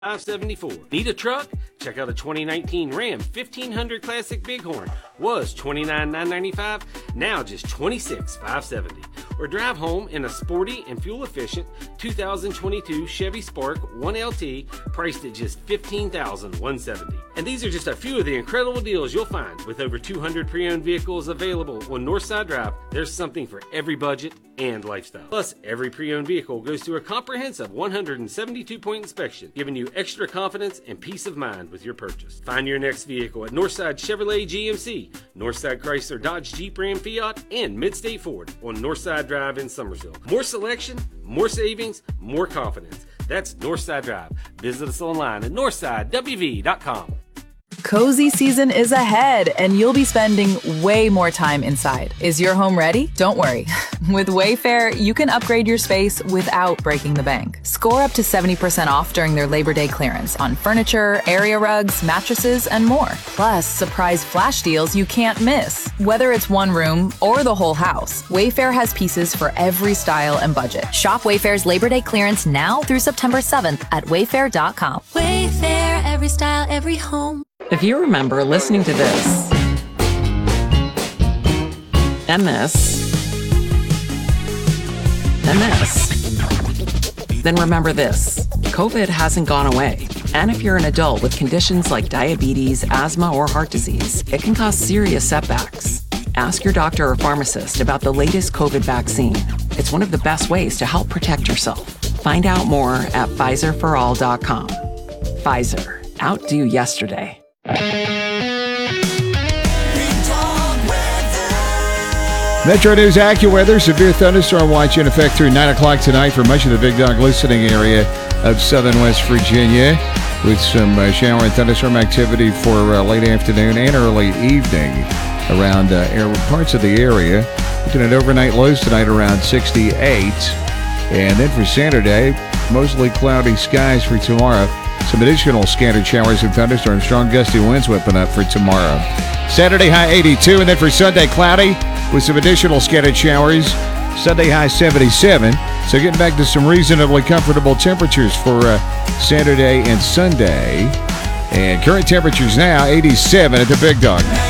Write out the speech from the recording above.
$574. Need a truck? Check out a 2019 Ram 1500 Classic Bighorn. Was $29,995, now just $26,570. Or drive home in a sporty and fuel-efficient 2022 Chevy Spark 1LT, priced at just $15,170. And these are just a few of the incredible deals you'll find. With over 200 pre-owned vehicles available on Northside Drive, there's something for every budget and lifestyle. Plus, every pre-owned vehicle goes through a comprehensive 172-point inspection, giving you extra confidence and peace of mind with your purchase. Find your next vehicle at Northside Chevrolet GMC, Northside Chrysler Dodge Jeep Ram Fiat, and Midstate Ford on Northside Drive in Summersville. More selection, more savings, more confidence. That's Northside Drive. Visit us online at northsidewv.com. Cozy season is ahead, and you'll be spending way more time inside. Is your home ready? Don't worry. With Wayfair, you can upgrade your space without breaking the bank. Score up to 70% off during their Labor Day clearance on furniture, area rugs, mattresses, and more. Plus, surprise flash deals you can't miss. Whether it's one room or the whole house, Wayfair has pieces for every style and budget. Shop Wayfair's Labor Day clearance now through September 7th at wayfair.com. Wayfair, every style, every home. If you remember listening to this, and this, and this, then remember this: COVID hasn't gone away. And if you're an adult with conditions like diabetes, asthma, or heart disease, it can cause serious setbacks. Ask your doctor or pharmacist about the latest COVID vaccine. It's one of the best ways to help protect yourself. Find out more at PfizerForAll.com. Pfizer, outdo yesterday. Metro News AccuWeather. Severe thunderstorm watch in effect through 9 o'clock tonight for much of the Big Dog listening area of southern West Virginia, with some shower and thunderstorm activity for late afternoon and early evening around parts of the area. Looking at overnight lows tonight around 68. And then for Saturday, mostly cloudy skies for tomorrow. Some additional scattered showers and thunderstorms. Strong gusty winds whipping up for tomorrow. Saturday, high 82. And then for Sunday, cloudy with some additional scattered showers. Sunday, high 77. So getting back to some reasonably comfortable temperatures for Saturday and Sunday. And current temperatures now 87 at the Big Dog.